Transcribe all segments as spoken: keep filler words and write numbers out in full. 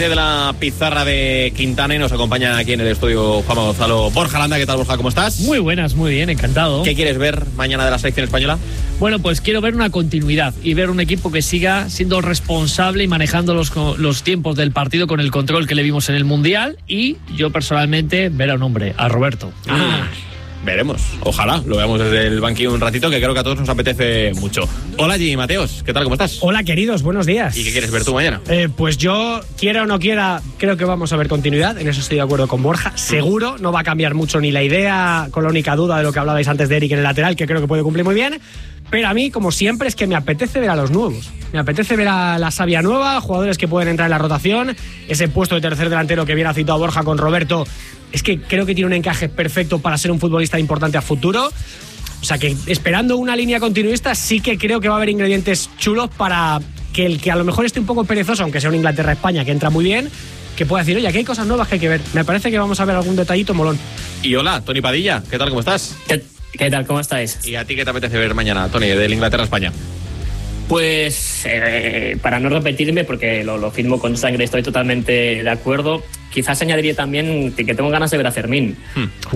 De la pizarra de Quintana y nos acompaña aquí en el estudio Juan Gonzalo Borja Landa. ¿Qué tal, Borja? ¿Cómo estás? Muy buenas, muy bien, encantado. ¿Qué quieres ver mañana de la selección española? Bueno, pues quiero ver una continuidad y ver un equipo que siga siendo responsable y manejando los, los tiempos del partido con el control que le vimos en el Mundial, y yo personalmente ver a un hombre, a Roberto. Ah. Veremos, ojalá lo veamos desde el banquillo un ratito, que creo que a todos nos apetece mucho. Hola, G. Mateos, ¿qué tal? ¿Cómo estás? Hola, queridos, buenos días. ¿Y qué quieres ver tú mañana? Eh, pues yo, quiera o no quiera, creo que vamos a ver continuidad, en eso estoy de acuerdo con Borja. Seguro no va a cambiar mucho ni la idea, con la única duda de lo que hablabais antes de Eric en el lateral, que creo que puede cumplir muy bien. Pero a mí, como siempre, es que me apetece ver a los nuevos. Me apetece ver a la savia nueva, jugadores que pueden entrar en la rotación, ese puesto de tercer delantero que bien ha citado Borja con Roberto. Es que creo que tiene un encaje perfecto para ser un futbolista importante a futuro. O sea que, esperando una línea continuista, sí que creo que va a haber ingredientes chulos para que el que a lo mejor esté un poco perezoso, aunque sea un Inglaterra-España que entra muy bien, que pueda decir, oye, aquí hay cosas nuevas que hay que ver. Me parece que vamos a ver algún detallito molón. Y hola, Tony Padilla, ¿qué tal? ¿Cómo estás? ¿Qué, qué tal? ¿Cómo estáis? ¿Y a ti qué te apetece ver mañana, Tony, del Inglaterra-España? Pues, eh, para no repetirme, porque lo, lo firmo con sangre, estoy totalmente de acuerdo. Quizás añadiría también que tengo ganas de ver a Fermín, hmm.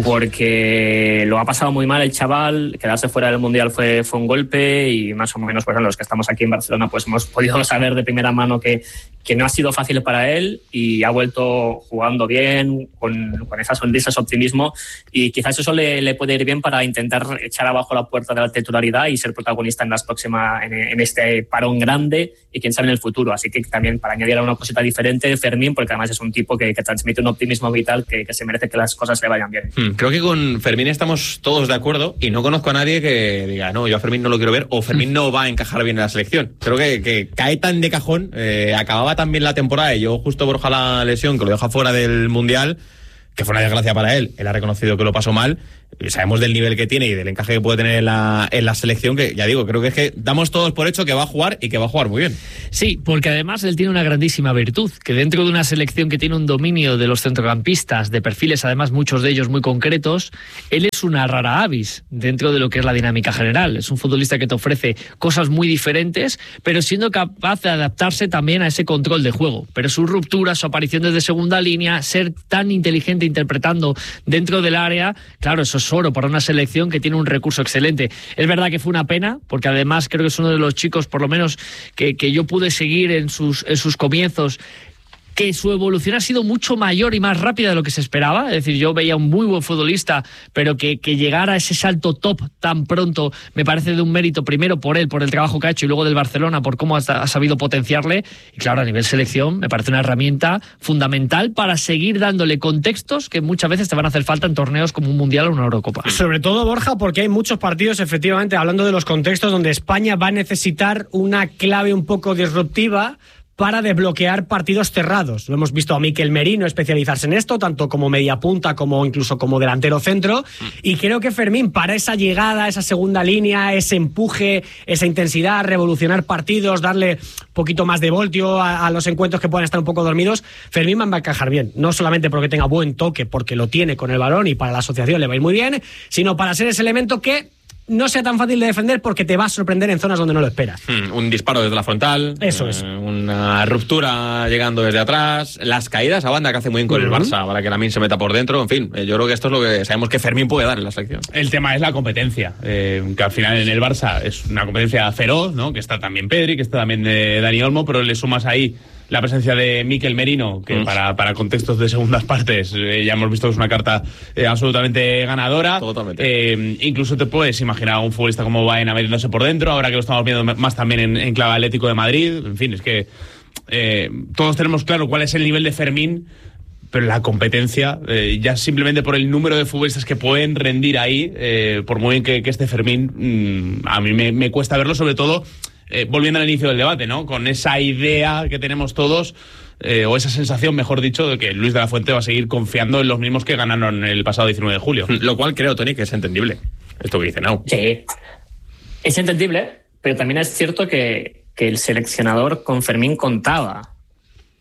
porque lo ha pasado muy mal el chaval. Quedarse fuera del Mundial fue, fue un golpe, y más o menos, pues, los que estamos aquí en Barcelona, pues hemos podido saber de primera mano que, que no ha sido fácil para él, y ha vuelto jugando bien, con, con esa sonrisa, ese optimismo, y quizás eso le, le puede ir bien para intentar echar abajo la puerta de la titularidad y ser protagonista en las próximas, en, en este parón grande, y quién sabe en el futuro. Así que también, para añadir una cosita diferente de Fermín, porque además es un tipo que, que transmite un optimismo vital que, que se merece que las cosas le vayan bien. Hmm, creo que con Fermín estamos todos de acuerdo, y no conozco a nadie que diga, no, yo a Fermín no lo quiero ver, o Fermín no va a encajar bien en la selección. Creo que, que cae tan de cajón, eh, acababa tan bien la temporada, y yo justo Borja la lesión que lo deja fuera del Mundial, que fue una desgracia para él. Él ha reconocido que lo pasó mal. Sabemos del nivel que tiene y del encaje que puede tener en la, en la selección, que ya digo, creo que es que damos todos por hecho que va a jugar, y que va a jugar muy bien. Sí, porque además él tiene una grandísima virtud, que dentro de una selección que tiene un dominio de los centrocampistas, de perfiles además muchos de ellos muy concretos, él es una rara avis dentro de lo que es la dinámica general. Es un futbolista que te ofrece cosas muy diferentes, pero siendo capaz de adaptarse también a ese control de juego. Pero su ruptura, su aparición desde segunda línea, ser tan inteligente interpretando dentro del área, claro, eso es oro para una selección que tiene un recurso excelente. Es verdad que fue una pena, porque además creo que es uno de los chicos, por lo menos que, que yo pude seguir en sus, en sus comienzos, que su evolución ha sido mucho mayor y más rápida de lo que se esperaba. Es decir, yo veía un muy buen futbolista, pero que, que llegara a ese salto top tan pronto me parece de un mérito, primero por él, por el trabajo que ha hecho, y luego del Barcelona, por cómo ha, ha sabido potenciarle. Y claro, a nivel selección me parece una herramienta fundamental para seguir dándole contextos que muchas veces te van a hacer falta en torneos como un Mundial o una Eurocopa. Sobre todo, Borja, porque hay muchos partidos, efectivamente, hablando de los contextos, donde España va a necesitar una clave un poco disruptiva para desbloquear partidos cerrados. Lo hemos visto a Mikel Merino especializarse en esto, tanto como mediapunta como incluso como delantero centro, y creo que Fermín, para esa llegada, esa segunda línea, ese empuje, esa intensidad, revolucionar partidos, darle un poquito más de voltio a, a los encuentros que puedan estar un poco dormidos, Fermín va a encajar bien, no solamente porque tenga buen toque, porque lo tiene con el balón y para la asociación le va a ir muy bien, sino para ser ese elemento que no sea tan fácil de defender, porque te va a sorprender en zonas donde no lo esperas. Hmm, un disparo desde la frontal. Eso eh, es. Una ruptura llegando desde atrás. Las caídas a banda que hace muy bien con uh-huh. el Barça, para que Lamine se meta por dentro. En fin, eh, yo creo que esto es lo que sabemos que Fermín puede dar en la selección. El tema es la competencia, eh, que al final en el Barça es una competencia feroz, ¿no? Que está también Pedri, que está también eh, Dani Olmo, pero le sumas ahí la presencia de Mikel Merino, que mm. para, para contextos de segundas partes eh, ya hemos visto que es una carta eh, absolutamente ganadora. Eh, incluso te puedes imaginar a un futbolista como Baena metiéndose por dentro, ahora que lo estamos viendo más también en, en clave Atlético de Madrid. En fin, es que eh, todos tenemos claro cuál es el nivel de Fermín, pero la competencia, eh, ya simplemente por el número de futbolistas que pueden rendir ahí, eh, por muy bien que, que esté Fermín, mmm, a mí me, me cuesta verlo, sobre todo Eh, volviendo al inicio del debate, ¿no? Con esa idea que tenemos todos, eh, o esa sensación, mejor dicho, de que Luis de la Fuente va a seguir confiando en los mismos que ganaron el pasado diecinueve de julio. Lo cual creo, Tony, que es entendible. Esto que dice Nau. Sí, es entendible, pero también es cierto que, que el seleccionador con Fermín contaba.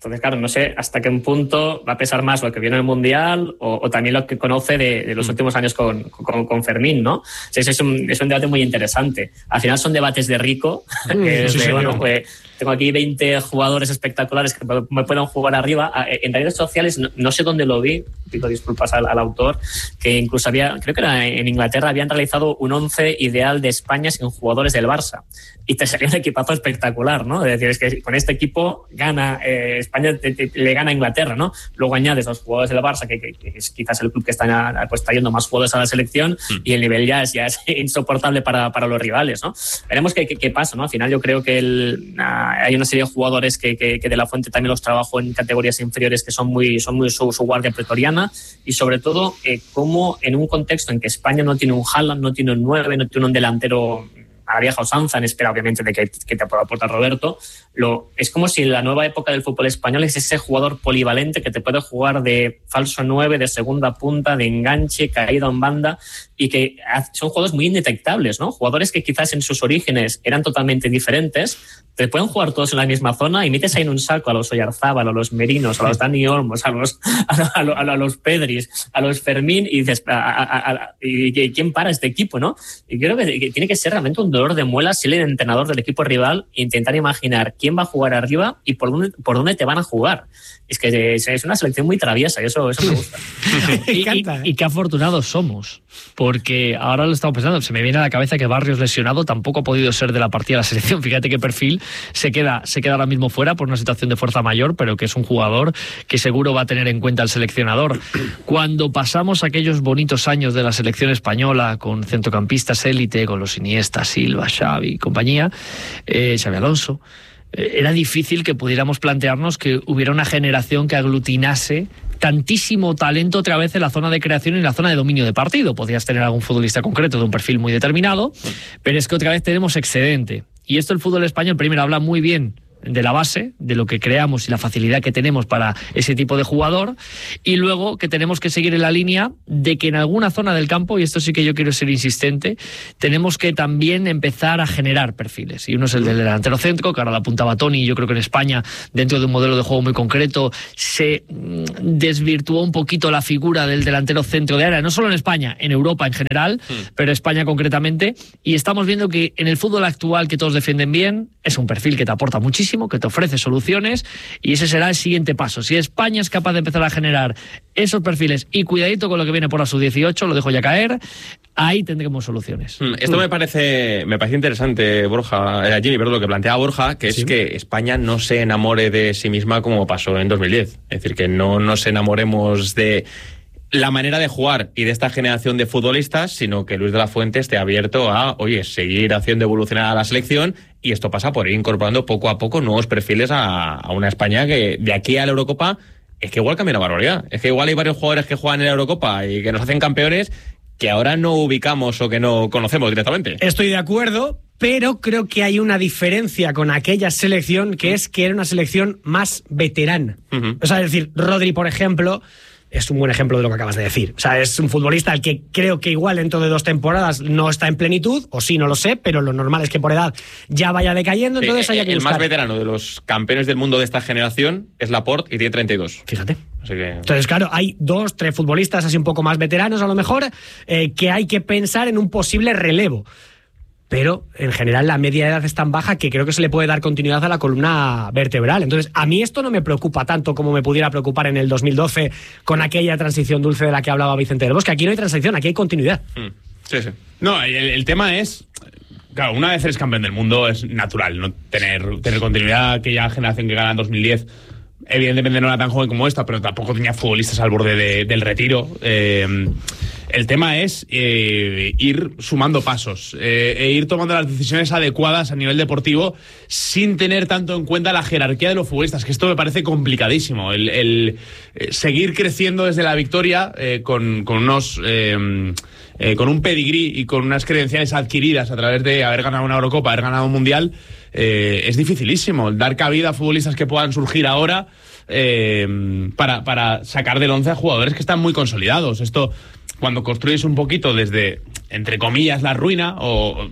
Entonces, claro, no sé hasta qué punto va a pesar más lo que viene en el Mundial o, o también lo que conoce de, de los últimos años con, con, con Fermín, ¿no? O sea, ese es un, es un debate muy interesante. Al final son debates de rico. Que sí, de, sí, bueno, sí. pues, tengo aquí veinte jugadores espectaculares que me puedan jugar arriba. En redes sociales, no, no sé dónde lo vi, pido disculpas al, al autor, que incluso había, creo que era en Inglaterra, habían realizado un once ideal de España sin jugadores del Barça. Y te salía un equipazo espectacular, ¿no? Es decir, es que con este equipo gana eh, España, te, te, le gana a Inglaterra, ¿no? Luego añades los jugadores del Barça, que, que, que es quizás el club que está pues, trayendo más jugadores a la selección, mm. y el nivel ya es, ya es insoportable para, para los rivales, ¿no? Veremos qué, qué, qué pasa, ¿no? Al final yo creo que el, uh, hay una serie de jugadores que, que, que de la Fuente también los trabajó en categorías inferiores que son muy, son muy su, su guardia pretoriana, y sobre todo eh, cómo en un contexto en que España no tiene un Haaland, no tiene un nueve, no tiene un delantero a la vieja usanza, en espera obviamente de que, que te pueda aportar Roberto, lo, es como si la nueva época del fútbol español es ese jugador polivalente que te puede jugar de falso nueve, de segunda punta, de enganche, caída en banda, y que son jugadores muy indetectables, ¿no? Jugadores que quizás en sus orígenes eran totalmente diferentes, te pueden jugar todos en la misma zona y metes ahí en un saco a los Oyarzábal, a los Merinos, a los Dani Olmos, a los, a, a, a, a los Pedris, a los Fermín, y dices, a, a, a, y, ¿quién para este equipo, no? Y creo que, que tiene que ser realmente un dolor de muelas si el entrenador del equipo rival e intentar imaginar quién va a jugar arriba y por dónde, por dónde te van a jugar. Es que es, es una selección muy traviesa y eso, eso me gusta. y, y, y qué afortunados somos, porque ahora lo estamos pensando, se me viene a la cabeza que Barrios lesionado tampoco ha podido ser de la partida de la selección. Fíjate qué perfil se queda, se queda ahora mismo fuera por una situación de fuerza mayor, pero que es un jugador que seguro va a tener en cuenta el seleccionador. Cuando pasamos aquellos bonitos años de la selección española con centrocampistas élite, con los Iniesta, Silva, Xavi y compañía, eh, Xavi Alonso, era difícil que pudiéramos plantearnos que hubiera una generación que aglutinase tantísimo talento otra vez en la zona de creación y en la zona de dominio de partido. Podrías tener algún futbolista concreto de un perfil muy determinado, pero es que otra vez tenemos excedente. Y esto el fútbol español primero habla muy bien de la base, de lo que creamos y la facilidad que tenemos para ese tipo de jugador, y luego que tenemos que seguir en la línea de que en alguna zona del campo, y esto sí que yo quiero ser insistente, tenemos que también empezar a generar perfiles, y uno es el del delantero centro, que ahora lo apuntaba Tony, y yo creo que en España, dentro de un modelo de juego muy concreto, se desvirtuó un poquito la figura del delantero centro de área, no solo en España, en Europa en general, mm. pero España concretamente, y estamos viendo que en el fútbol actual, que todos defienden bien, es un perfil que te aporta muchísimo, que te ofrece soluciones, y ese será el siguiente paso. Si España es capaz de empezar a generar esos perfiles, y cuidadito con lo que viene por la sub dieciocho, lo dejo ya caer, ahí tendremos soluciones. Esto me parece me parece interesante, Borja, eh, Jimmy, perdón, lo que plantea Borja, que es ¿sí? que España no se enamore de sí misma como pasó en dos mil diez. Es decir, que no nos enamoremos de la manera de jugar y de esta generación de futbolistas, sino que Luis de la Fuente esté abierto a, oye, seguir haciendo evolucionar a la selección, y esto pasa por ir incorporando poco a poco nuevos perfiles a, a una España que de aquí a la Eurocopa es que igual cambia una barbaridad. Es que igual hay varios jugadores que juegan en la Eurocopa y que nos hacen campeones que ahora no ubicamos o que no conocemos directamente. Estoy de acuerdo, pero creo que hay una diferencia con aquella selección, que es que era una selección más veterana. Uh-huh. O sea, es decir, Rodri, por ejemplo, es un buen ejemplo de lo que acabas de decir. O sea, es un futbolista al que creo que igual dentro de dos temporadas no está en plenitud, o sí, no lo sé, pero lo normal es que por edad ya vaya decayendo, sí, entonces haya que el buscar. más veterano de los campeones del mundo de esta generación es Laporte y tiene treinta y dos. Fíjate. Así que... Entonces, claro, hay dos, tres futbolistas así un poco más veteranos a lo mejor, eh, que hay que pensar en un posible relevo. Pero en general la media de edad es tan baja que creo que se le puede dar continuidad a la columna vertebral. Entonces, a mí esto no me preocupa tanto como me pudiera preocupar en el dos mil doce con aquella transición dulce de la que hablaba Vicente del Bosque. Aquí no hay transición, aquí hay continuidad. Sí, sí. No, el, el tema es... Claro, una vez eres campeón del mundo es natural no tener, tener continuidad. Aquella generación que gana en dos mil diez... Evidentemente no era tan joven como esta, pero tampoco tenía futbolistas al borde de, del retiro. Eh, el tema es eh, ir sumando pasos eh, e ir tomando las decisiones adecuadas a nivel deportivo sin tener tanto en cuenta la jerarquía de los futbolistas, que esto me parece complicadísimo. El, el eh, seguir creciendo desde la victoria eh, con, con unos... Eh, Eh, con un pedigrí y con unas credenciales adquiridas a través de haber ganado una Eurocopa, haber ganado un Mundial, eh, es dificilísimo. Dar cabida a futbolistas que puedan surgir ahora eh, para, para sacar del once a jugadores que están muy consolidados. Esto, cuando construyes un poquito desde entre comillas, la ruina, o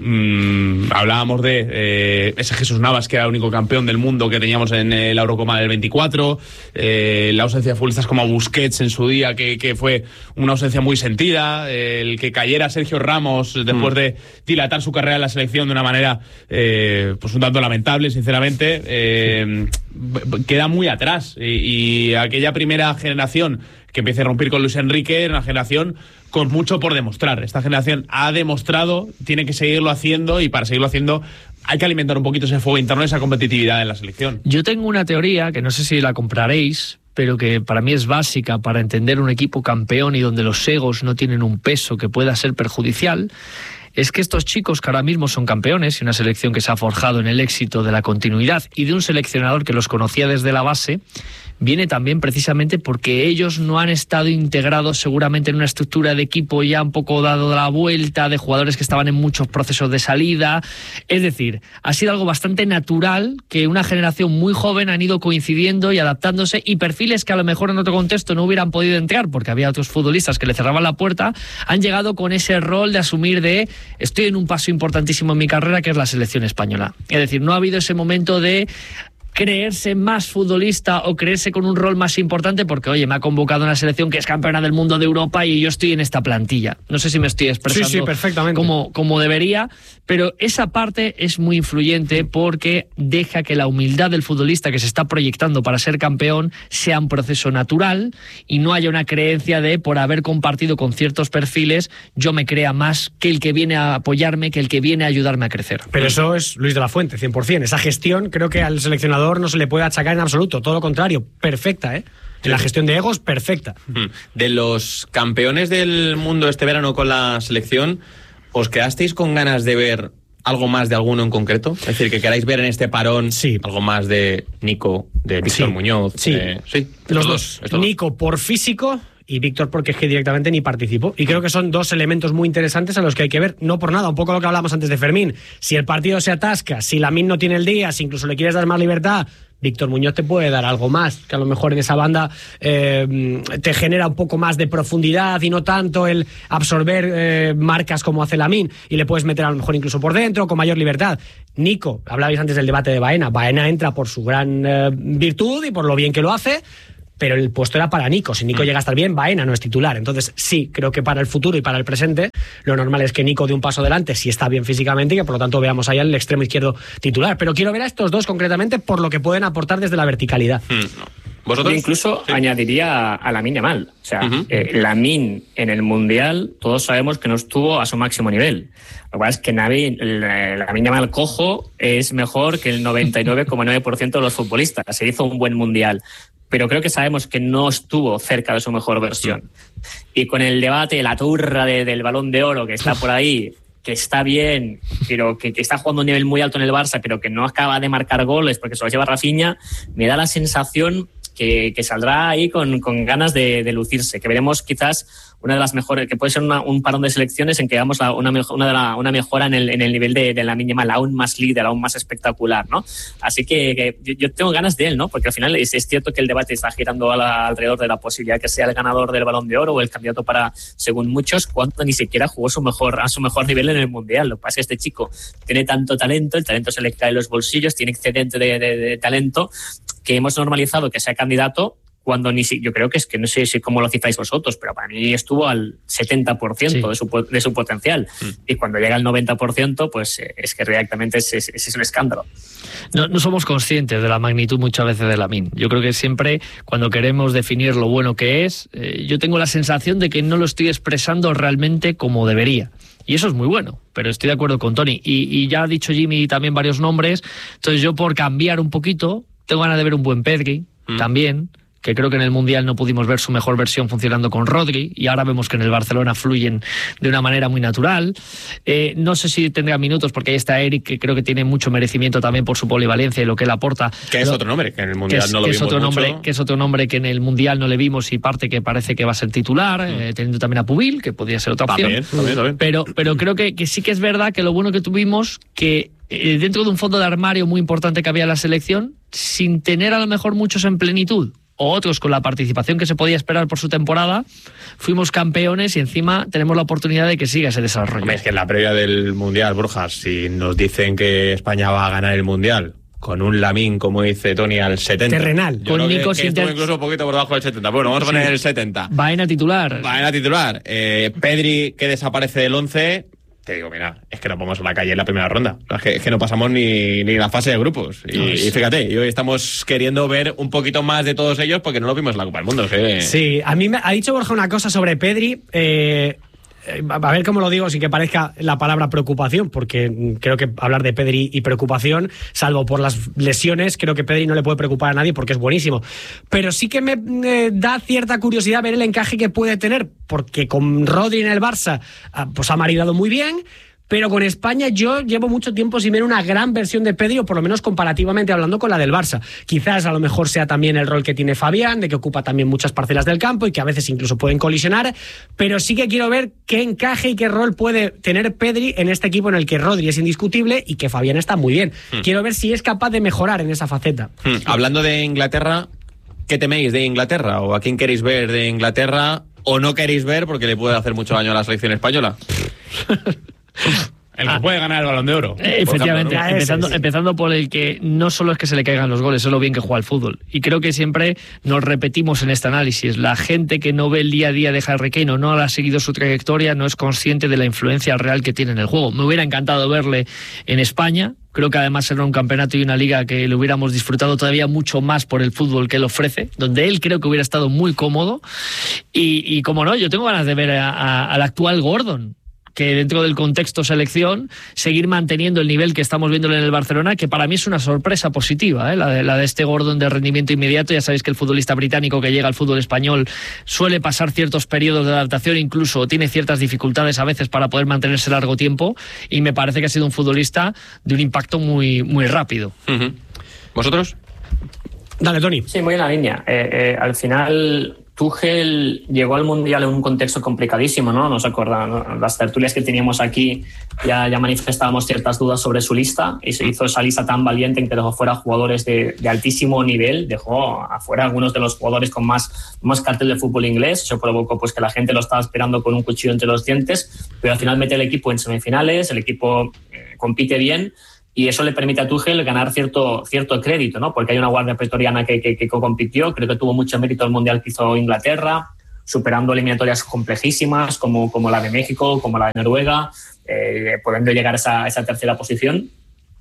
mmm, hablábamos de eh, ese Jesús Navas, que era el único campeón del mundo que teníamos en eh, la Eurocopa del veinticuatro, eh, la ausencia de futbolistas como Busquets en su día, que, que fue una ausencia muy sentida, eh, el que cayera Sergio Ramos después mm. de dilatar su carrera en la selección de una manera eh, pues un tanto lamentable, sinceramente, eh, sí. queda muy atrás, y, y aquella primera generación que empieza a romper con Luis Enrique, una generación con mucho por demostrar. Esta generación ha demostrado, tiene que seguirlo haciendo, y para seguirlo haciendo hay que alimentar un poquito ese fuego interno, esa competitividad en la selección. Yo tengo una teoría, que no sé si la compraréis, pero que para mí es básica para entender un equipo campeón y donde los egos no tienen un peso que pueda ser perjudicial. Es que estos chicos que ahora mismo son campeones y una selección que se ha forjado en el éxito de la continuidad y de un seleccionador que los conocía desde la base, viene también precisamente porque ellos no han estado integrados seguramente en una estructura de equipo ya un poco dado la vuelta, de jugadores que estaban en muchos procesos de salida. Es decir, ha sido algo bastante natural que una generación muy joven han ido coincidiendo y adaptándose, y perfiles que a lo mejor en otro contexto no hubieran podido entrar porque había otros futbolistas que le cerraban la puerta, han llegado con ese rol de asumir de estoy en un paso importantísimo en mi carrera, que es la selección española. Es decir, no ha habido ese momento de creerse más futbolista o creerse con un rol más importante porque, oye, me ha convocado una selección que es campeona del mundo de Europa y yo estoy en esta plantilla. No sé si me estoy expresando sí, sí, perfectamente. Como, como debería, pero esa parte es muy influyente porque deja que la humildad del futbolista que se está proyectando para ser campeón sea un proceso natural y no haya una creencia de, por haber compartido con ciertos perfiles, yo me crea más que el que viene a apoyarme, que el que viene a ayudarme a crecer. Pero eso es Luis de la Fuente, cien por ciento. Esa gestión creo que al seleccionador no se le puede achacar en absoluto, todo lo contrario, perfecta, ¿eh? En la gestión de egos, perfecta. De los campeones del mundo este verano con la selección, ¿os quedasteis con ganas de ver algo más de alguno en concreto? Es decir, que queráis ver en este parón sí. algo más de Nico, de Víctor sí. Muñoz. Sí, de... sí los dos. dos. Nico por físico y Víctor porque es que directamente ni participó. Y creo que son dos elementos muy interesantes a los que hay que ver. No por nada, un poco lo que hablamos antes de Fermín. Si el partido se atasca, si Lamine no tiene el día, si incluso le quieres dar más libertad, Víctor Muñoz te puede dar algo más, que a lo mejor en esa banda eh, te genera un poco más de profundidad y no tanto el absorber eh, marcas como hace Lamine, y le puedes meter a lo mejor incluso por dentro con mayor libertad. Nico, hablabais antes del debate de Baena. Baena entra por su gran eh, virtud y por lo bien que lo hace, pero el puesto era para Nico. Si Nico llega a estar bien, Baena no es titular. Entonces sí, creo que para el futuro y para el presente lo normal es que Nico dé un paso adelante si está bien físicamente y que por lo tanto veamos ahí al extremo izquierdo titular. Pero quiero ver a estos dos concretamente por lo que pueden aportar desde la verticalidad. ¿Vosotros? Yo incluso sí. añadiría a Lamine Yamal. O sea, uh-huh. eh, Lamine en el Mundial todos sabemos que no estuvo a su máximo nivel. Lo cual es que Lamine Yamal cojo es mejor que el noventa y nueve coma nueve por ciento de los futbolistas. Se hizo un buen Mundial, pero creo que sabemos que no estuvo cerca de su mejor versión. Y con el debate, la turra de, del Balón de Oro que está por ahí, que está bien, pero que, que está jugando a un nivel muy alto en el Barça, pero que no acaba de marcar goles porque se los lleva Rafinha, me da la sensación que, que saldrá ahí con, con ganas de, de lucirse, que veremos quizás una de las mejores, que puede ser una, un parón de selecciones en que hagamos la, una, una, de la, una mejora en el, en el nivel de, de Lamine Yamal, aún más líder, aún más espectacular, ¿no? Así que, que yo, yo tengo ganas de él, ¿no? Porque al final es, es cierto que el debate está girando a la, alrededor de la posibilidad que sea el ganador del Balón de Oro o el candidato para, según muchos, cuando ni siquiera jugó su mejor, a su mejor nivel en el Mundial. Lo que pasa es que este chico tiene tanto talento, el talento se le cae en los bolsillos, tiene excedente de, de, de talento, que hemos normalizado que sea candidato, cuando ni si, yo creo que es que no sé si cómo lo cifráis vosotros, pero para mí estuvo al setenta por ciento sí. de, su, de su potencial. Mm. Y cuando llega al noventa por ciento, pues es que realmente es, es, es un escándalo. No, no somos conscientes de la magnitud muchas veces de Lamine. Yo creo que siempre cuando queremos definir lo bueno que es, eh, yo tengo la sensación de que no lo estoy expresando realmente como debería. Y eso es muy bueno, pero estoy de acuerdo con Tony. Y, y ya ha dicho Jimmy también varios nombres, entonces yo por cambiar un poquito, tengo ganas de ver un buen Pedri mm. también, que creo que en el Mundial no pudimos ver su mejor versión funcionando con Rodri, y ahora vemos que en el Barcelona fluyen de una manera muy natural. Eh, no sé si tendrá minutos, porque ahí está Eric, que creo que tiene mucho merecimiento también por su polivalencia y lo que él aporta. Que es otro nombre, que en el Mundial es, no lo que vimos es otro mucho. Nombre, que es otro nombre que en el Mundial no le vimos y parte que parece que va a ser titular, mm. eh, teniendo también a Pubil, que podría ser otra opción. También, también, también. Pero, pero creo que, que sí que es verdad que lo bueno que tuvimos, que eh, dentro de un fondo de armario muy importante que había en la selección, sin tener a lo mejor muchos en plenitud, o otros con la participación que se podía esperar por su temporada, fuimos campeones y encima tenemos la oportunidad de que siga ese desarrollo. Hombre, es que en la previa del Mundial, Borja, si nos dicen que España va a ganar el Mundial con un Lamín, como dice Tony, al setenta. Terrenal. Yo Con creo Nico que, que estuvo incluso un poquito por debajo del setenta. Bueno, vamos a poner Sí. el setenta. Baena titular. Baena titular. Eh, Pedri, que desaparece del once. Te digo, mira, es que nos vamos a la calle en la primera ronda. Es que, es que no pasamos ni, ni la fase de grupos. Y, y fíjate, y hoy estamos queriendo ver un poquito más de todos ellos porque no lo vimos en la Copa del Mundo. Que... Sí, a mí me ha dicho Borja una cosa sobre Pedri. Eh, a ver cómo lo digo sin que parezca la palabra preocupación, porque creo que hablar de Pedri y preocupación, salvo por las lesiones, creo que Pedri no le puede preocupar a nadie porque es buenísimo. Pero sí que me eh, da cierta curiosidad ver el encaje que puede tener, porque con Rodri en el Barça pues ha maridado muy bien. Pero con España yo llevo mucho tiempo sin ver una gran versión de Pedri, o por lo menos comparativamente hablando con la del Barça. Quizás a lo mejor sea también el rol que tiene Fabián, de que ocupa también muchas parcelas del campo y que a veces incluso pueden colisionar, pero sí que quiero ver qué encaje y qué rol puede tener Pedri en este equipo en el que Rodri es indiscutible y que Fabián está muy bien. Hmm. Quiero ver si es capaz de mejorar en esa faceta. Hmm. Hablando de Inglaterra, ¿qué teméis de Inglaterra? ¿O a quién queréis ver de Inglaterra? ¿O no queréis ver porque le puede hacer mucho daño a la selección española? El que ah. puede ganar el Balón de Oro. Eh, efectivamente, ejemplo, ¿no? empezando, ese, sí. empezando por el que no solo es que se le caigan los goles, es lo bien que juega al fútbol. Y creo que siempre nos repetimos en este análisis. La gente que no ve el día a día de Harry Kane o no ha seguido su trayectoria no es consciente de la influencia real que tiene en el juego. Me hubiera encantado verle en España. Creo que además era un campeonato y una liga que lo hubiéramos disfrutado todavía mucho más por el fútbol que él ofrece, donde él creo que hubiera estado muy cómodo. Y, y como no, yo tengo ganas de ver a, a, al actual Gordon, que dentro del contexto selección, seguir manteniendo el nivel que estamos viendo en el Barcelona, que para mí es una sorpresa positiva, ¿eh? la, de, la de este Gordon de rendimiento inmediato. Ya sabéis que el futbolista británico que llega al fútbol español suele pasar ciertos periodos de adaptación, incluso tiene ciertas dificultades a veces para poder mantenerse largo tiempo, y me parece que ha sido un futbolista de un impacto muy, muy rápido. Uh-huh. ¿Vosotros? Dale, Tony. Sí, muy en la línea. Eh, eh, al final... Tuchel llegó al Mundial en un contexto complicadísimo, ¿no? Nos acordan, ¿no? Las tertulias que teníamos aquí ya, ya manifestábamos ciertas dudas sobre su lista, y se hizo esa lista tan valiente en que dejó fuera jugadores de, de altísimo nivel, dejó afuera algunos de los jugadores con más, más cartel de fútbol inglés. Eso provocó pues, que la gente lo estaba esperando con un cuchillo entre los dientes, pero al final mete el equipo en semifinales, el equipo eh, compite bien, y eso le permite a Tuchel ganar cierto, cierto crédito, ¿no? Porque hay una guardia pretoriana que, que, que compitió. Creo que tuvo mucho mérito el Mundial que hizo Inglaterra, superando eliminatorias complejísimas como, como la de México, como la de Noruega, eh, pudiendo llegar a esa, a esa tercera posición.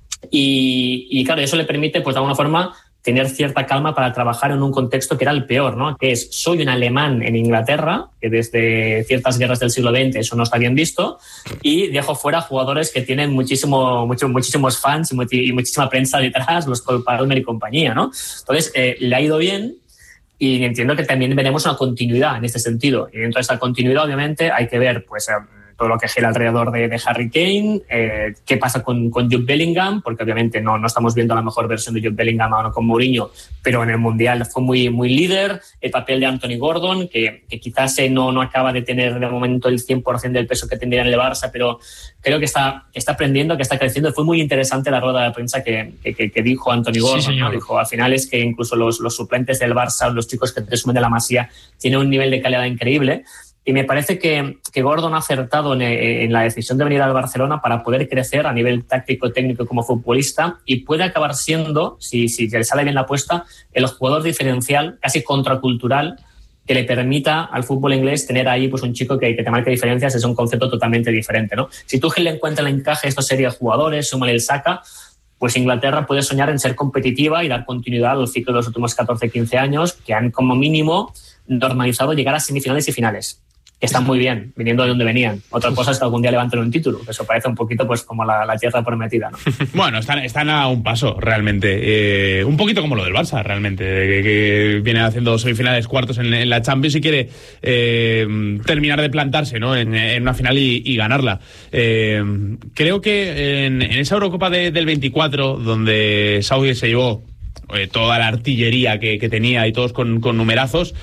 Y, y claro, eso le permite, pues de alguna forma, tener cierta calma para trabajar en un contexto que era el peor, ¿no? Que es, soy un alemán en Inglaterra, que desde ciertas guerras del siglo veinte eso no está bien visto, y dejo fuera jugadores que tienen muchísimo, mucho, muchísimos fans y muchísima prensa detrás, los Cole Palmer y compañía, ¿no? Entonces, eh, le ha ido bien, y entiendo que también veremos una continuidad en este sentido. Y dentro de esa continuidad, obviamente, hay que ver, pues, todo lo que gira alrededor de, de Harry Kane, eh, qué pasa con, con Jude Bellingham, porque obviamente no, no estamos viendo la mejor versión de Jude Bellingham ahora con Mourinho, pero en el Mundial fue muy, muy líder. El papel de Anthony Gordon, que, que quizás no, no acaba de tener de momento el cien por ciento del peso que tendría en el Barça, pero creo que está, que está aprendiendo, que está creciendo. Fue muy interesante la rueda de prensa que, que, que dijo Anthony Gordon. Sí, ¿no? Dijo, al final es que incluso los, los suplentes del Barça, los chicos que te sumen de la Masía, tienen un nivel de calidad increíble. Y me parece que, que Gordon ha acertado en, en la decisión de venir al Barcelona para poder crecer a nivel táctico, técnico como futbolista, y puede acabar siendo, si, si le sale bien la apuesta, el jugador diferencial, casi contracultural, que le permita al fútbol inglés tener ahí pues, un chico que, que te marque diferencias. Es un concepto totalmente diferente, ¿no? Si Tuchel le encuentra el encaje a esta serie de jugadores, súmale el Saka, pues Inglaterra puede soñar en ser competitiva y dar continuidad al ciclo de los últimos catorce quince años, que han como mínimo normalizado llegar a semifinales y finales. Que están muy bien, viniendo de donde venían. Otra cosa es que algún día levanten un título. Eso parece un poquito pues como la, la tierra prometida, ¿no? Bueno, están, están a un paso, realmente. Eh, un poquito como lo del Barça, realmente. Que, que viene haciendo semifinales, cuartos en, en la Champions y quiere eh, terminar de plantarse, ¿no? En, en una final y, y ganarla. Eh, creo que en, en esa Eurocopa de, del veinticuatro, donde Saudi se llevó eh, toda la artillería que, que tenía y todos con, con numerazos,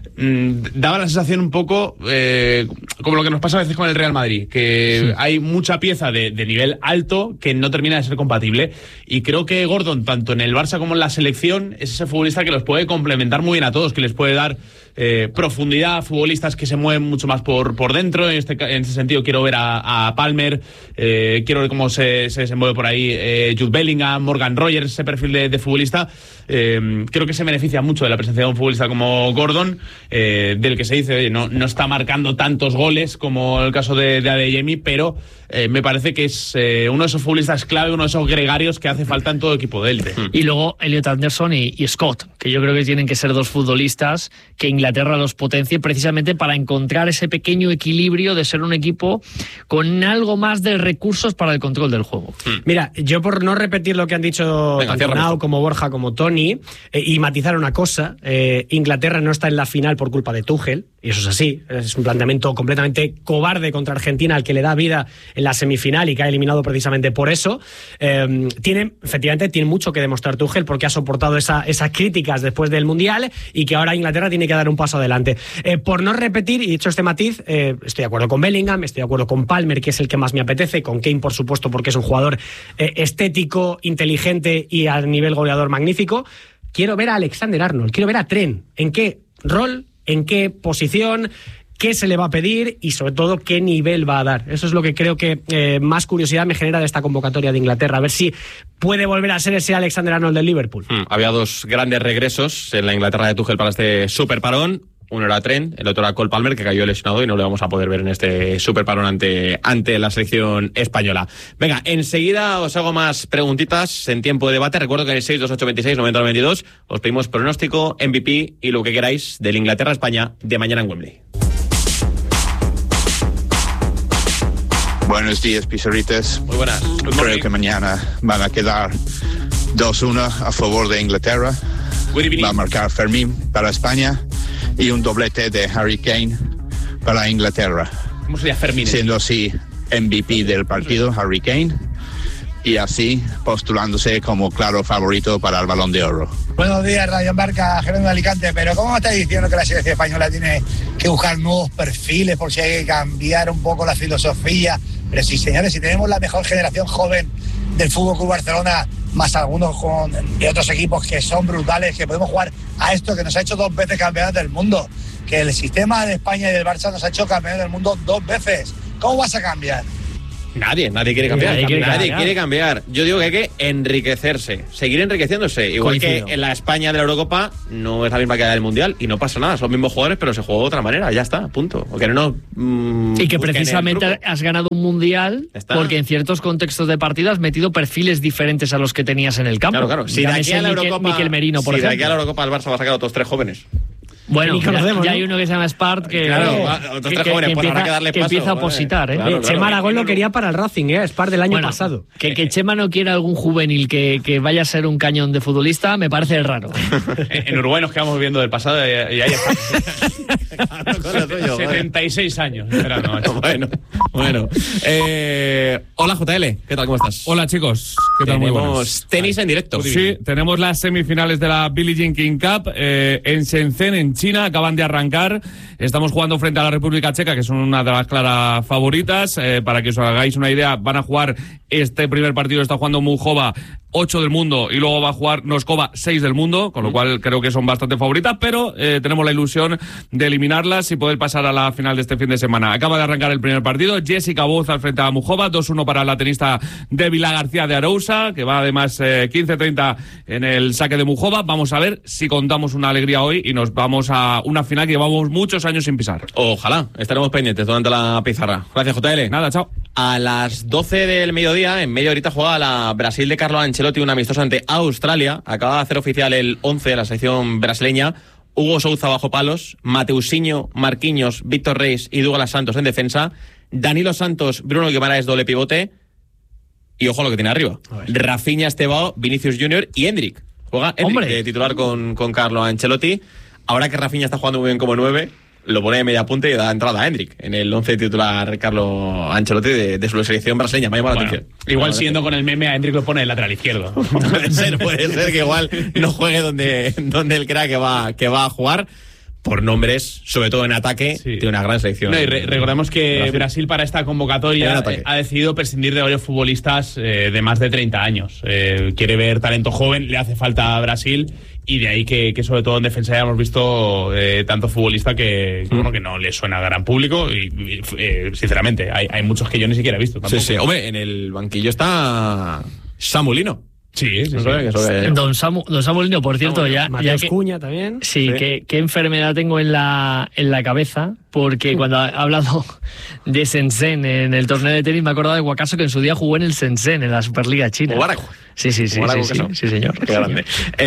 mmm, daba la sensación un poco eh, como lo que nos pasa a veces con el Real Madrid, que sí. hay mucha pieza de, de nivel alto que no termina de ser compatible, y creo que Gordon, tanto en el Barça como en la selección, es ese futbolista que los puede complementar muy bien a todos, que les puede dar eh, profundidad a futbolistas que se mueven mucho más por, por dentro. En este, en este sentido quiero ver a, a Palmer, eh, quiero ver cómo se, se desenvuelve por ahí eh, Jude Bellingham, Morgan Rogers, ese perfil de, de futbolista. Eh, creo que se beneficia mucho de la presencia de un futbolista como Gordon, eh, del que se dice, oye, no, no está marcando tantos goles como el caso de, de Adeyemi, pero eh, me parece que es eh, uno de esos futbolistas clave, uno de esos gregarios que hace falta en todo equipo de élite. Y luego Elliot Anderson y, y Scott, que yo creo que tienen que ser dos futbolistas que Inglaterra los potencie precisamente para encontrar ese pequeño equilibrio de ser un equipo con algo más de recursos para el control del juego. Mira, yo por no repetir lo que han dicho Venga, tanto Nau como Borja como Tony, eh, y matizar una cosa, eh, Inglaterra no está en la final por culpa de Tuchel, y eso es así, es un planteamiento completamente cobarde contra Argentina al que le da vida en la semifinal y que ha eliminado precisamente por eso. Eh, tiene, efectivamente, tiene mucho que demostrar Tuchel porque ha soportado esa, esas críticas después del Mundial y que ahora Inglaterra tiene que dar un paso adelante. Eh, por no repetir, y dicho este matiz, eh, estoy de acuerdo con Bellingham, estoy de acuerdo con Palmer, que es el que más me apetece, con Kane, por supuesto, porque es un jugador eh, estético, inteligente y a nivel goleador magnífico. Quiero ver a Alexander-Arnold, quiero ver a Trent. ¿En qué rol? ¿En qué posición? ¿Qué se le va a pedir? Y sobre todo, ¿qué nivel va a dar? Eso es lo que creo que eh, más curiosidad me genera de esta convocatoria de Inglaterra. A ver si puede volver a ser ese Alexander-Arnold del Liverpool. Hmm, había dos grandes regresos en la Inglaterra de Tuchel para este super parón. Uno era Trent, el otro era Cole Palmer, que cayó lesionado y no le vamos a poder ver en este super parón ante, ante la selección española. Venga, enseguida os hago más preguntitas en tiempo de debate. Recuerdo que en el seis dos ocho dos seis nueve cero dos dos os pedimos pronóstico, M V P y lo que queráis del Inglaterra-España de mañana en Wembley. Buenos días, Pizarritas. Muy buenas. Creo que mañana van a quedar dos uno a favor de Inglaterra. Va a marcar Fermín para España y un doblete de Harry Kane para Inglaterra. ¿Cómo sería Fermín? Siendo así M V P del partido, Harry Kane, y así postulándose como claro favorito para el Balón de Oro. Buenos días, Radio Marca, Gerardo de Alicante. Pero ¿cómo me estáis diciendo que la selección española tiene que buscar nuevos perfiles por si hay que cambiar un poco la filosofía? Pero sí, señores, si tenemos la mejor generación joven del Fútbol Club Barcelona, más algunos con, de otros equipos que son brutales, que podemos jugar a esto que nos ha hecho dos veces campeones del mundo, que el sistema de España y del Barça nos ha hecho campeones del mundo dos veces. ¿Cómo vas a cambiar? Nadie, nadie quiere cambiar. Nadie quiere Nadie cambiar. quiere cambiar. Yo digo que hay que enriquecerse, seguir enriqueciéndose. Igual Coincido. que en la España de la Eurocopa no es la misma que la del Mundial y no pasa nada. Son los mismos jugadores, pero se juega de otra manera. Ya está, punto. O que no nos, mm, Y que busquen el precisamente truco. has ganado un mundial Ya está. porque en ciertos contextos de partido has metido perfiles diferentes a los que tenías en el campo. Claro, claro. Si de aquí Llámese a la Miquel- Eurocopa, Miquel Merino, por si de ejemplo. aquí a la Eurocopa el Barça va a sacar a otros tres jóvenes. Bueno, Ni ya, conocemos, ya ¿no? hay uno que se llama Spart que, Claro, que- va, otros que- tres jóvenes, que pues habrá empieza, que darle que paso, empieza a joder. opositar, ¿eh? Claro, Eh, Chema Aragón lo quería para el Racing, ¿eh? Spar del año Bueno, pasado. Que, que Chema no quiera algún juvenil que, que vaya a ser un cañón de futbolista me parece raro. En Uruguay nos quedamos viviendo del pasado y, y ahí está. Con lo tuyo, joder. setenta y seis años. Era, no, macho. Bueno, bueno. Eh, hola J L, ¿qué tal? ¿Cómo estás? Hola chicos, ¿qué tal? Muy buenas. Tenemos tenis en directo. Sí, tenemos las semifinales de la Billie Jean King Cup eh, en Shenzhen, en China, acaban de arrancar. Estamos jugando frente a la República Checa, que son una de las claras favoritas. Eh, para que os hagáis una idea, van a jugar este primer partido, está jugando Mujova, ocho del mundo, y luego va a jugar Noskova, seis del mundo, con lo cual creo que son bastante favoritas, pero eh, tenemos la ilusión de eliminarlas y poder pasar a la final de este fin de semana. Acaba de arrancar el primer partido, Jessica Boz al frente a Mujova, dos uno para la tenista de Vila García de Arousa, que va además eh, quince treinta en el saque de Mujova. Vamos a ver si contamos una alegría hoy y nos vamos a una final que llevamos muchos años sin pisar. Ojalá, estaremos pendientes durante la pizarra. Gracias, J L. Nada, chao. A las doce del mediodía, en media horita, juega la Brasil de Carlo Ancelotti, un amistoso ante Australia. Acaba de hacer oficial el once de la selección brasileña. Hugo Souza bajo palos, Mateusinho, Marquinhos, Víctor Reis y Douglas Santos en defensa. Danilo Santos, Bruno Guimaraes doble pivote. Y ojo a lo que tiene arriba. Rafinha, Estebao, Vinicius Junior y Endrick. Juega Endrick, Hombre. de titular con, con Carlo Ancelotti. Ahora que Rafinha está jugando muy bien como nueve, lo pone de media punta y da entrada a Endrick en el once titular Carlo Ancelotti de, de su selección brasileña. Me ha llamado la Bueno, atención. igual Me ha siguiendo llamado con el meme, a Hendrik lo pone de lateral izquierdo. la atención. Puede ser, puede ser que igual no juegue donde, donde él crea que va, que va a jugar. por nombres, sobre todo en ataque, sí. tiene una gran selección. No, y re recordemos que Brasil. Brasil para esta convocatoria eh, ha decidido prescindir de varios futbolistas eh, de más de treinta años. Eh, quiere ver talento joven, le hace falta a Brasil, y de ahí que, que sobre todo en defensa ya hemos visto eh, tanto futbolista que, que, mm. bueno, que no le suena a gran público y, y eh, sinceramente hay, hay muchos que yo ni siquiera he visto. Tampoco. Sí, sí. Hombre, en el banquillo está Samulino. Sí, sí, sí. sí. Don, Samu, don Samulino, por cierto, no, ya... Mateus ya que, Cuña también. Sí, sí. ¿Qué, qué enfermedad tengo en la, en la cabeza, porque cuando ha hablado de Shenzhen en el torneo de tenis me he acordado de Guacaso, que en su día jugó en el Shenzhen, en la Superliga China. Mubarak. Sí, sí, sí, sí, sí, sí, señor. Qué grande.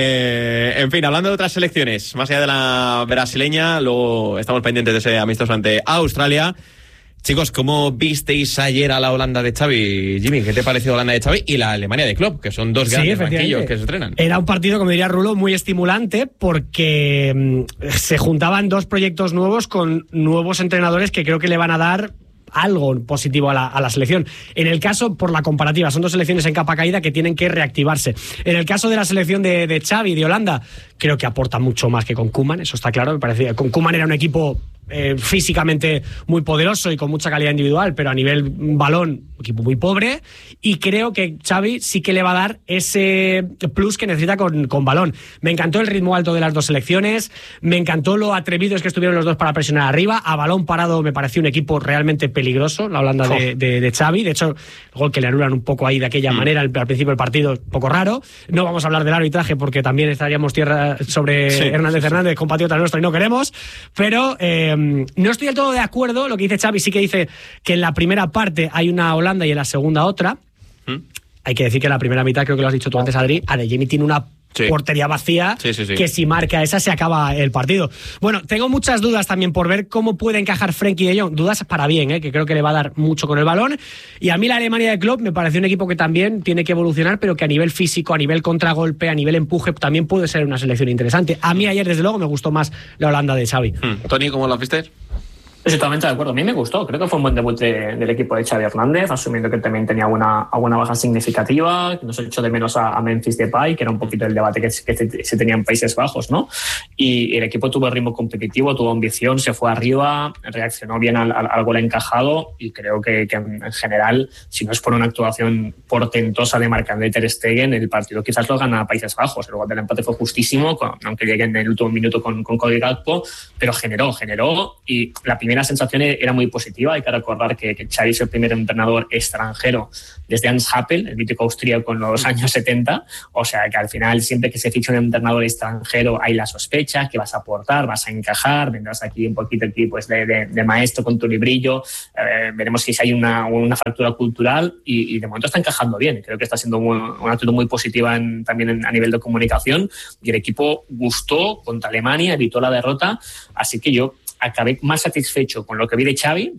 Eh, en fin, hablando de otras selecciones, más allá de la brasileña, luego estamos pendientes de ese amistoso ante Australia. Chicos, ¿cómo visteis ayer a la Holanda de Xavi? Jimmy, ¿qué te pareció la Holanda de Xavi y la Alemania de Klopp? Que son dos grandes sí, banquillos que se estrenan. Era un partido, como diría Rulo, muy estimulante porque mmm, se juntaban dos proyectos nuevos con nuevos entrenadores que creo que le van a dar algo positivo a la, a la selección. En el caso, por la comparativa, son dos selecciones en capa caída que tienen que reactivarse. En el caso de la selección de, de Xavi, de Holanda, creo que aporta mucho más que con Koeman, eso está claro. Me parecía, con Koeman era un equipo eh, físicamente muy poderoso y con mucha calidad individual, pero a nivel balón, equipo muy pobre, y creo que Xavi sí que le va a dar ese plus que necesita con, con balón. Me encantó el ritmo alto de las dos selecciones, me encantó lo atrevidos que estuvieron los dos para presionar arriba. A balón parado me pareció un equipo realmente peligroso, la Holanda de, de, de Xavi. De hecho, el gol que le anulan un poco ahí de aquella mm. manera al, al principio del partido, un poco raro. No vamos a hablar del arbitraje porque también estaríamos tierra sobre sí, Hernández sí, Hernández, sí. compatriota nuestro, y no queremos, pero eh, no estoy del todo de acuerdo. Lo que dice Xavi sí que dice que en la primera parte hay una Holanda y en la segunda otra. ¿Mm? Hay que decir que en la primera mitad, creo que lo has dicho tú antes, Adri, Adeyemi tiene una Sí. portería vacía, sí, sí, sí. que si marca esa se acaba el partido. Bueno, tengo muchas dudas también por ver cómo puede encajar Frenkie de Jong. Dudas para bien, ¿eh? que creo que le va a dar mucho con el balón. Y a mí la Alemania de Klopp me parece un equipo que también tiene que evolucionar, pero que a nivel físico, a nivel contragolpe, a nivel empuje, también puede ser una selección interesante. A mí ayer, desde luego, me gustó más la Holanda de Xavi. Hmm. Tony, ¿cómo lo viste? Estoy totalmente de acuerdo. A mí me gustó. Creo que fue un buen debut de, del equipo de Xavi Hernández, asumiendo que también tenía alguna, alguna baja significativa, que nos echó de menos a, a Memphis Depay, que era un poquito el debate que, que se tenía en Países Bajos, ¿no? Y el equipo tuvo ritmo competitivo, tuvo ambición, se fue arriba, reaccionó bien al, al, al gol encajado, y creo que, que en general, si no es por una actuación portentosa de Marc-André ter Stegen, el partido quizás lo gana Países Bajos. El gol del empate fue justísimo, con, aunque llegue en el último minuto con, con Cody Gakpo, pero generó, generó, y la primera La sensación era muy positiva. Hay que recordar que, que Xavi es el primer entrenador extranjero desde Hans Happel, el mítico austríaco en los años setenta. O sea que al final, siempre que se ficha un entrenador extranjero, hay la sospecha que vas a aportar, vas a encajar, vendrás aquí un poquito aquí, pues, de, de, de maestro con tu librillo. Eh, veremos si hay una, una fractura cultural, y, y de momento está encajando bien. Creo que está siendo muy, una actitud muy positiva en, también en, a nivel de comunicación, y el equipo gustó contra Alemania, evitó la derrota. Así que yo acabé más satisfecho con lo que vi de Xavi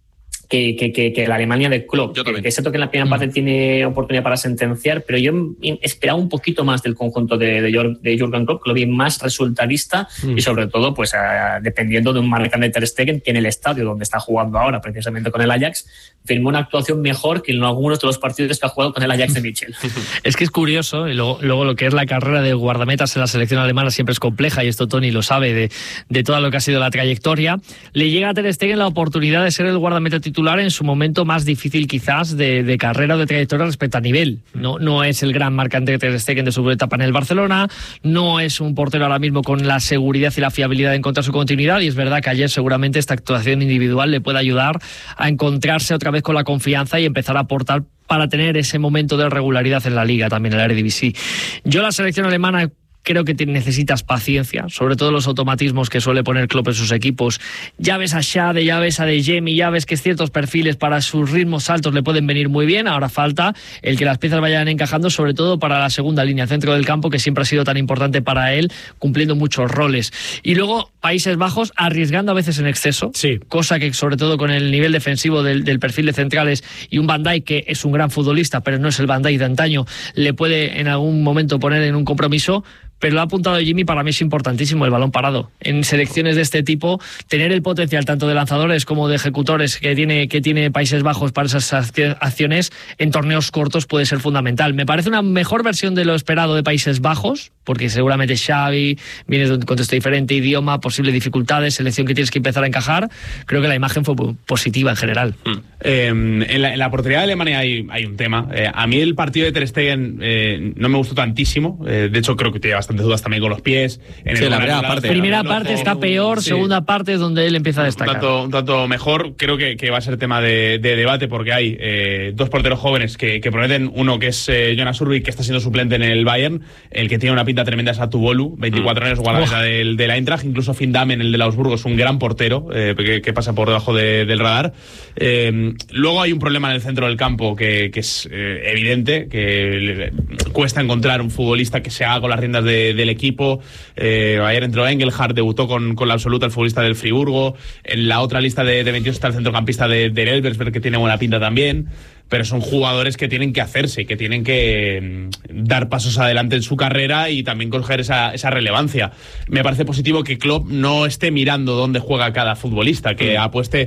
que, que, que, que la Alemania de Klopp. Que, que es cierto que en la primera mm. parte tiene oportunidad para sentenciar, pero yo esperaba un poquito más del conjunto de, de, Jürgen, de Jürgen Klopp, que lo vi más resultadista mm. y sobre todo pues uh, dependiendo de un Marc-André ter Stegen, que en el estadio donde está jugando ahora, precisamente con el Ajax, firmó una actuación mejor que en algunos de los partidos que ha jugado con el Ajax de Michel. Es que es curioso, y luego, luego lo que es la carrera de guardametas en la selección alemana siempre es compleja, y esto Tony lo sabe de, de todo lo que ha sido la trayectoria. Le llega a ter Stegen la oportunidad de ser el guardameta titular en su momento más difícil quizás de, de carrera o de trayectoria respecto a nivel. No, no es el gran Marc-André ter Stegen de su etapa en el Barcelona, no es un portero ahora mismo con la seguridad y la fiabilidad de encontrar su continuidad, y es verdad que ayer seguramente esta actuación individual le puede ayudar a encontrarse otra vez con la confianza y empezar a aportar para tener ese momento de regularidad en la Liga, también en la Eredivisie. Yo la selección alemana creo que te necesitas paciencia, sobre todo los automatismos que suele poner Klopp en sus equipos. Ya ves a Schade, ya ves a Adeyemi, ya ves que ciertos perfiles para sus ritmos altos le pueden venir muy bien. Ahora falta el que las piezas vayan encajando, sobre todo para la segunda línea, centro del campo, que siempre ha sido tan importante para él, cumpliendo muchos roles. Y luego Países Bajos arriesgando a veces en exceso, sí. cosa que sobre todo con el nivel defensivo del, del perfil de centrales y un Van Dijk que es un gran futbolista, pero no es el Van Dijk de antaño, le puede en algún momento poner en un compromiso. pero lo ha apuntado Jimmy, para mí es importantísimo el balón parado. En selecciones de este tipo, tener el potencial tanto de lanzadores como de ejecutores que tiene, que tiene Países Bajos para esas acciones en torneos cortos puede ser fundamental. Me parece una mejor versión de lo esperado de Países Bajos, porque seguramente Xavi viene de un contexto diferente, idioma, posibles dificultades, selección que tienes que empezar a encajar. Creo que la imagen fue positiva en general. Mm. Eh, en, la, en la portería de Alemania hay, hay un tema. Eh, a mí el partido de Ter Stegen eh, no me gustó tantísimo. Eh, de hecho, creo que tiene bastantes dudas también con los pies. En sí, el la primera parte. Primera ojo, parte está peor, sí. Segunda parte es donde él empieza a destacar. Un tanto, un tanto mejor. Creo que, que va a ser tema de, de debate porque hay eh, dos porteros jóvenes que, que prometen. Uno que es eh, Jonas Urbik, que está siendo suplente en el Bayern. El que tiene una pinta tremenda es Atubolu, veinticuatro mm. años, guardameta oh. del, del Eintracht. Incluso Finn Damen, el del Augsburgo, es un gran portero eh, que, que pasa por debajo de, del radar. Eh, luego hay un problema en el centro del campo que, que es eh, evidente, que le, cuesta encontrar un futbolista que se haga con las riendas de, del equipo. Eh, ayer entró Engelhardt, debutó con, con la absoluta, el futbolista del Friburgo. En la otra lista de, de veintidós está el centrocampista de, de Elversberg, que tiene buena pinta también. Pero son jugadores que tienen que hacerse, que tienen que mm, dar pasos adelante en su carrera y también coger esa, esa relevancia. Me parece positivo que Klopp no esté mirando dónde juega cada futbolista, que mm. apueste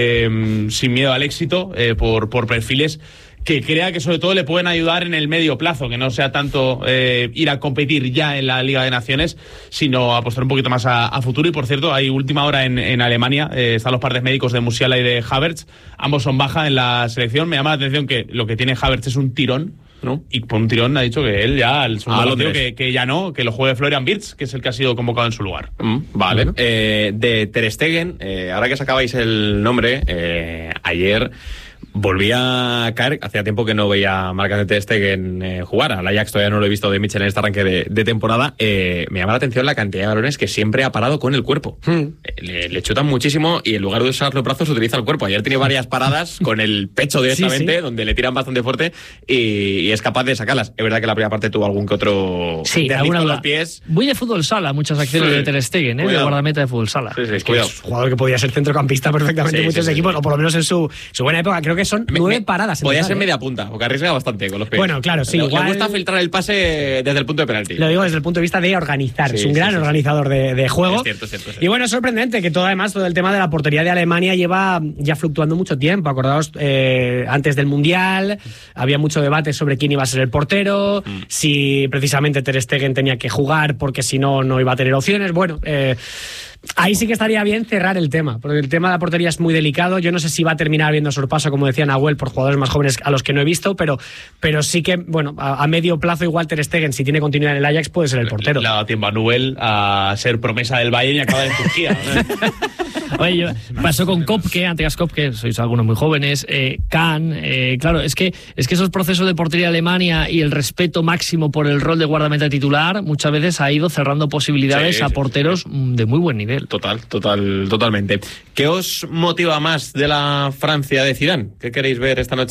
eh, sin miedo al éxito eh, por, por perfiles que crea que sobre todo le pueden ayudar en el medio plazo, que no sea tanto eh, ir a competir ya en la Liga de Naciones, sino apostar un poquito más a, a futuro. Y por cierto, hay última hora en, en Alemania, eh, están los partes médicos de Musiala y de Havertz, ambos son baja en la selección. Me llama la atención que lo que tiene Havertz es un tirón, ¿no? Y por un tirón ha dicho que él ya, el segundo ah, partido, que, que ya no, que lo juegue Florian Wirtz, que es el que ha sido convocado en su lugar. Mm, vale. Uh-huh. Eh, de Ter Stegen, eh, ahora que sacabais el nombre, eh, ayer volví a caer, hacía tiempo que no veía marcas de Ter Stegen eh, jugar, al Ajax todavía no lo he visto de Mitchell en este arranque de, de temporada. Eh, me llama la atención la cantidad de balones que siempre ha parado con el cuerpo. Hmm. Eh, le, le chutan muchísimo y en lugar de usar los brazos utiliza el cuerpo. Ayer tiene varias paradas con el pecho directamente, sí, sí. donde le tiran bastante fuerte y, y es capaz de sacarlas. Es verdad que la primera parte tuvo algún que otro sí, alguna con los pies. Muy de fútbol sala, muchas acciones sí. de Ter Stegen, ¿eh? de guardameta de fútbol sala. Sí, sí, es, que es un jugador que podía ser centrocampista perfectamente en sí, muchos sí, equipos, sí. o por lo menos en su, su buena época. Creo que son me, nueve me, paradas. Podía ser ¿eh? media punta, porque arriesga bastante con los pies. Bueno, claro, sí. Le, igual... le gusta filtrar el pase desde el punto de penalti. Lo digo desde el punto de vista de organizar. Sí, es un gran sí, sí, organizador de, de juego. Es cierto, es cierto, es cierto. Y bueno, es sorprendente que todo, además, todo el tema de la portería de Alemania lleva ya fluctuando mucho tiempo. Acordaos, eh, antes del Mundial había mucho debate sobre quién iba a ser el portero, mm. si precisamente Ter Stegen tenía que jugar porque si no, no iba a tener opciones. Bueno, eh, ahí sí que estaría bien cerrar el tema, porque el tema de la portería es muy delicado. Yo no sé si va a terminar viendo sorpaso, como decía Nahuel, por jugadores más jóvenes a los que no he visto, pero, pero sí que, bueno, a, a medio plazo igual Ter Stegen, si tiene continuidad en el Ajax, puede ser el portero. Le ha dado tiempo a Nahuel a ser promesa del Bayern y acaba en Turquía. Oye, yo, pasó con Kopke, Andreas Kopke, sois algunos muy jóvenes, eh, Kahn, eh, claro, es que, es que esos procesos de portería de Alemania y el respeto máximo por el rol de guardameta titular muchas veces ha ido cerrando posibilidades sí, a porteros sí, sí. de muy buen nivel. Total, total, totalmente. ¿Qué os motiva más de la Francia de Zidane? ¿Qué queréis ver esta noche